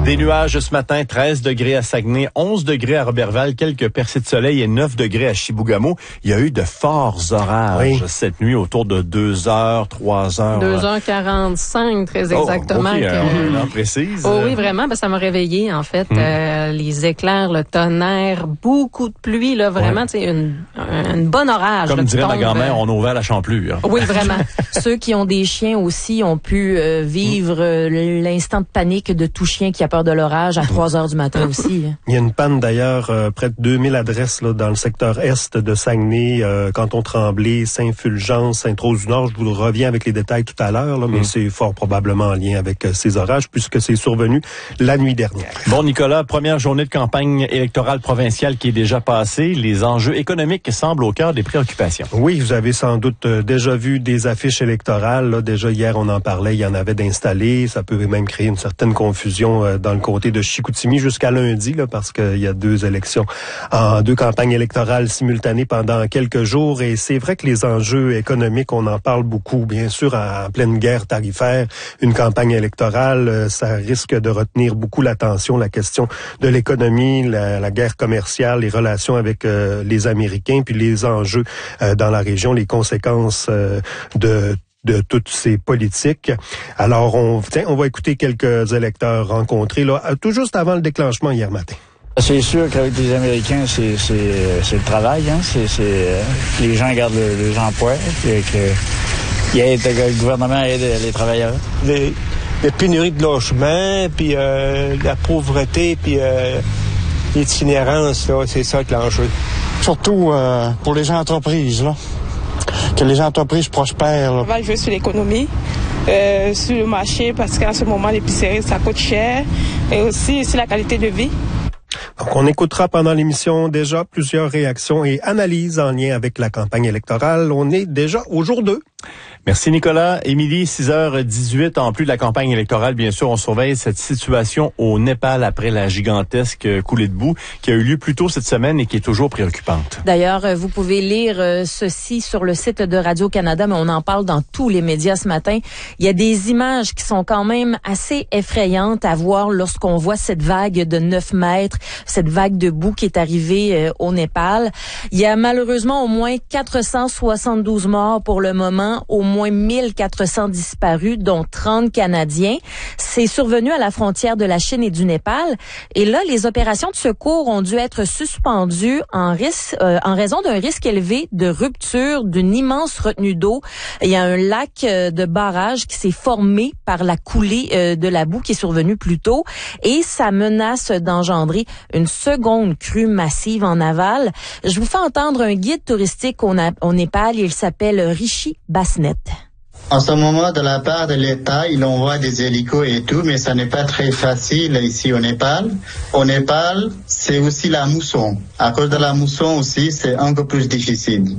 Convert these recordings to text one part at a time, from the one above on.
Des nuages ce matin, 13 degrés à Saguenay, 11 degrés à Roberval, quelques percées de soleil et 9 degrés à Chibougamau. Il y a eu de forts orages cette nuit, autour de 2 heures, 3 heures. 2h45, très exactement. On précise. Oui, vraiment. Ça m'a réveillé, en fait. Les éclairs, le tonnerre, beaucoup de pluie, là, vraiment, tu sais, une bonne orage. Comme dirait ma grand-mère, on a ouvert la champlure. Oui, vraiment. Ceux qui ont des chiens aussi ont pu vivre l'instant de panique de tout chien qui a peur de l'orage à 3 heures du matin aussi. Il y a une panne d'ailleurs, près de 2000 adresses là, dans le secteur est de Saguenay, Canton-Tremblay, Saint-Fulgence, Sainte-Rose-du-Nord. Je vous reviens avec les détails tout à l'heure, là, mais c'est fort probablement en lien avec ces orages puisque c'est survenu la nuit dernière. Bon, Nicolas, première journée de campagne électorale provinciale qui est déjà passée. Les enjeux économiques semblent au cœur des préoccupations. Oui, vous avez sans doute déjà vu des affiches électorales. Là. Déjà hier, on en parlait, il y en avait d'installés. Ça peut même créer une certaine confusion dans le comté de Chicoutimi jusqu'à lundi, là, parce qu'il y a 2 élections, deux campagnes électorales simultanées pendant quelques jours. Et c'est vrai que les enjeux économiques, on en parle beaucoup. Bien sûr, en pleine guerre tarifaire, une campagne électorale, ça risque de retenir beaucoup l'attention, la question de l'économie, la guerre commerciale, les relations avec les Américains, puis les enjeux dans la région, les conséquences de toutes ces politiques. Alors, on va écouter quelques électeurs rencontrés là, tout juste avant le déclenchement hier matin. C'est sûr qu'avec les Américains, c'est le travail. Hein? Les gens gardent les emplois. Le gouvernement aide les travailleurs. La pénurie de logement, puis la pauvreté, puis l'itinérance, là, c'est ça que l'enjeu. Surtout pour les entreprises, là. Que les entreprises prospèrent. On va jouer sur l'économie, sur le marché, parce qu'en ce moment, l'épicerie, ça coûte cher, et aussi sur la qualité de vie. Donc, on écoutera pendant l'émission déjà plusieurs réactions et analyses en lien avec la campagne électorale. On est déjà au jour 2. Merci Nicolas. Émilie, 6h18, en plus de la campagne électorale, bien sûr, on surveille cette situation au Népal après la gigantesque coulée de boue qui a eu lieu plus tôt cette semaine et qui est toujours préoccupante. D'ailleurs, vous pouvez lire ceci sur le site de Radio-Canada, mais on en parle dans tous les médias ce matin. Il y a des images qui sont quand même assez effrayantes à voir lorsqu'on voit cette vague de 9 mètres, cette vague de boue qui est arrivée au Népal. Il y a malheureusement au moins 472 morts pour le moment, au moins 1400 disparus, dont 30 Canadiens. C'est survenu à la frontière de la Chine et du Népal. Et là, les opérations de secours ont dû être suspendues en raison d'un risque élevé de rupture d'une immense retenue d'eau. Il y a un lac de barrage qui s'est formé par la coulée de la boue qui est survenue plus tôt. Et ça menace d'engendrer une seconde crue massive en aval. Je vous fais entendre un guide touristique au Népal. Il s'appelle Rishi Basnet. En ce moment, de la part de l'État, il envoie des hélicos et tout, mais ça n'est pas très facile ici au Népal. Au Népal, c'est aussi la mousson. À cause de la mousson aussi, c'est un peu plus difficile.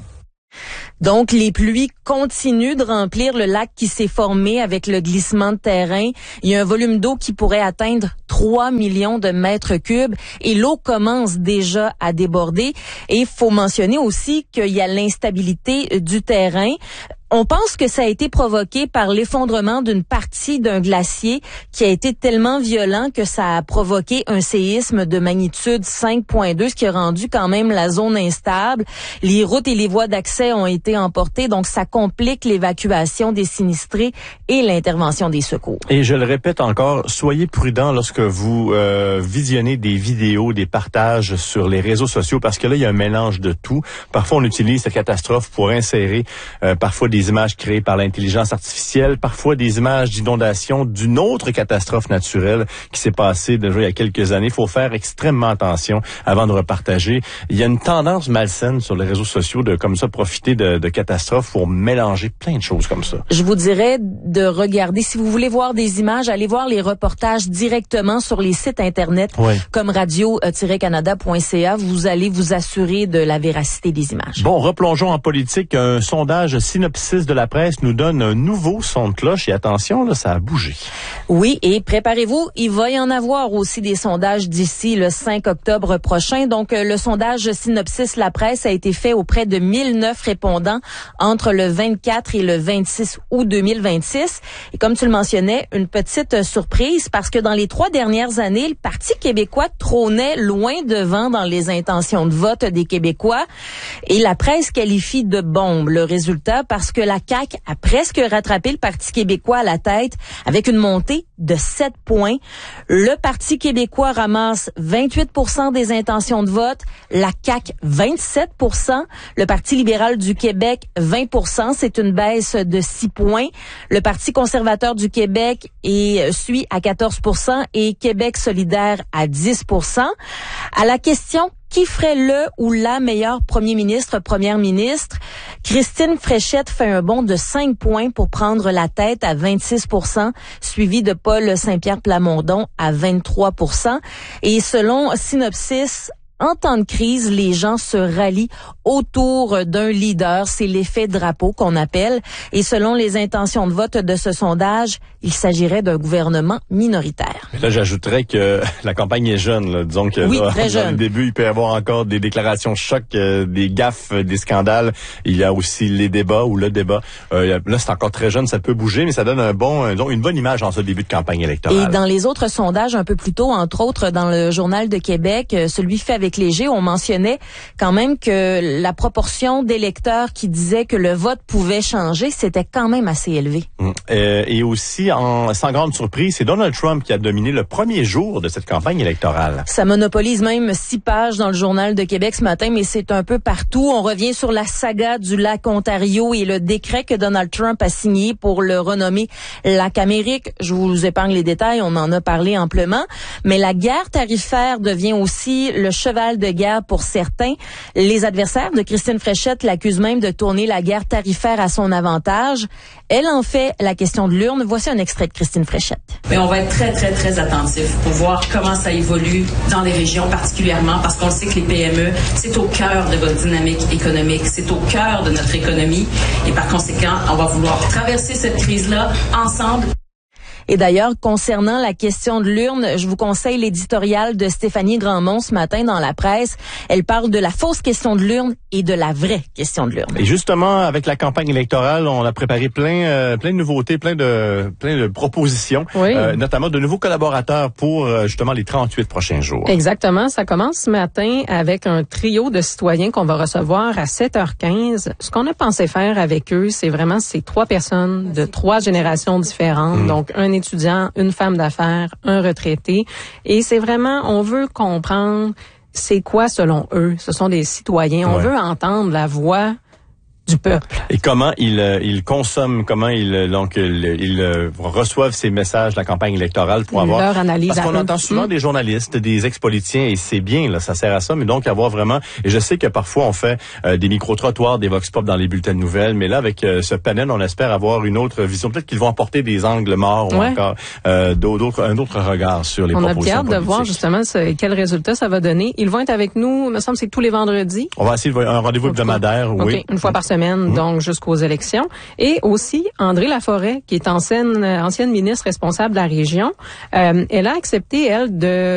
Donc, les pluies continuent de remplir le lac qui s'est formé avec le glissement de terrain. Il y a un volume d'eau qui pourrait atteindre 3 millions de mètres cubes et l'eau commence déjà à déborder. Et il faut mentionner aussi qu'il y a l'instabilité du terrain. On pense que ça a été provoqué par l'effondrement d'une partie d'un glacier qui a été tellement violent que ça a provoqué un séisme de magnitude 5.2, ce qui a rendu quand même la zone instable. Les routes et les voies d'accès ont été emportées, donc ça complique l'évacuation des sinistrés et l'intervention des secours. Et je le répète encore, soyez prudents lorsque vous visionnez des vidéos, des partages sur les réseaux sociaux, parce que là, il y a un mélange de tout. Parfois, on utilise cette catastrophe pour insérer parfois des images créées par l'intelligence artificielle, parfois des images d'inondation d'une autre catastrophe naturelle qui s'est passée déjà il y a quelques années. Il faut faire extrêmement attention avant de repartager. Il y a une tendance malsaine sur les réseaux sociaux de comme ça profiter de catastrophes pour mélanger plein de choses comme ça. Je vous dirais de regarder, si vous voulez voir des images, allez voir les reportages directement sur les sites Internet comme radio-canada.ca. Vous allez vous assurer de la véracité des images. Bon, replongeons en politique. Un sondage Synopsis synopsis de la presse nous donne un nouveau son de cloche et attention, là, ça a bougé. Oui, et préparez-vous, il va y en avoir aussi des sondages d'ici le 5 octobre prochain. Donc, le sondage Synopsis La Presse a été fait auprès de 1009 répondants entre le 24 et le 26 août 2026. Et comme tu le mentionnais, une petite surprise parce que dans les 3 dernières années, le Parti québécois trônait loin devant dans les intentions de vote des Québécois. Et la presse qualifie de bombe le résultat parce que la CAQ a presque rattrapé le Parti québécois à la tête avec une montée de 7 points. Le Parti québécois ramasse 28% des intentions de vote, la CAQ 27%, le Parti libéral du Québec 20%, c'est une baisse de 6 points. Le Parti conservateur du Québec suit à 14% et Québec solidaire à 10%. À la question qui ferait le ou la meilleure première ministre? Christine Fréchette fait un bond de 5 points pour prendre la tête à 26%, suivi de Paul Saint-Pierre Plamondon à 23%. Et selon Synopsis, en temps de crise, les gens se rallient autour d'un leader. C'est l'effet drapeau qu'on appelle. Et selon les intentions de vote de ce sondage, il s'agirait d'un gouvernement minoritaire. Mais là, j'ajouterais que la campagne est jeune. Là. Disons que oui, là, très jeune. Dans le début, il peut y avoir encore des déclarations choc, des gaffes, des scandales. Il y a aussi les débats ou le débat. Là, c'est encore très jeune, ça peut bouger, mais ça donne une bonne image en ce début de campagne électorale. Et dans les autres sondages un peu plus tôt, entre autres dans le Journal de Québec, celui fait avec Léger, on mentionnait quand même que la proportion d'électeurs qui disaient que le vote pouvait changer, c'était quand même assez élevé. Et aussi, sans grande surprise, c'est Donald Trump qui a dominé le premier jour de cette campagne électorale. Ça monopolise même 6 pages dans le Journal de Québec ce matin, mais c'est un peu partout. On revient sur la saga du lac Ontario et le décret que Donald Trump a signé pour le renommer lac Amérique. Je vous épargne les détails, on en a parlé amplement. Mais la guerre tarifaire devient aussi le cheval de guerre pour certains. Les adversaires de Christine Fréchette l'accusent même de tourner la guerre tarifaire à son avantage. Elle en fait la question de l'urne. Voici un extrait de Christine Fréchette. Mais on va être très, très, très attentif pour voir comment ça évolue dans les régions particulièrement parce qu'on sait que les PME, c'est au cœur de votre dynamique économique, c'est au cœur de notre économie et par conséquent, on va vouloir traverser cette crise-là ensemble. Et d'ailleurs, concernant la question de l'urne, je vous conseille l'éditorial de Stéphanie Grandmont ce matin dans la presse. Elle parle de la fausse question de l'urne et de la vraie question de l'urne. Et justement, avec la campagne électorale, on a préparé plein de nouveautés, plein de propositions, oui. Notamment de nouveaux collaborateurs pour justement les 38 prochains jours. Exactement. Ça commence ce matin avec un trio de citoyens qu'on va recevoir à 7h15. Ce qu'on a pensé faire avec eux, c'est vraiment ces 3 personnes de 3 générations différentes. Donc, un étudiant, une femme d'affaires, un retraité. Et c'est vraiment, on veut comprendre c'est quoi selon eux. Ce sont des citoyens. On veut entendre la voix du peuple. Et comment ils consomment, comment ils reçoivent ces messages de la campagne électorale pour avoir leur analyse. Parce qu'on entend souvent des journalistes, des ex-politiciens, et c'est bien, là, ça sert à ça, mais donc avoir vraiment, et je sais que parfois on fait des micro-trottoirs, des vox pop dans les bulletins de nouvelles, mais là avec ce panel, on espère avoir une autre vision. Peut-être qu'ils vont apporter des angles morts ou encore un autre regard sur les propositions politiques. On a bien hâte de voir justement quel résultat ça va donner. Ils vont être avec nous, il me semble que c'est tous les vendredis. On va essayer un rendez-vous hebdomadaire, oui. Okay, une fois par semaine, donc jusqu'aux élections. Et aussi, André Laforêt, qui est ancienne ministre responsable de la région, elle a accepté, elle, de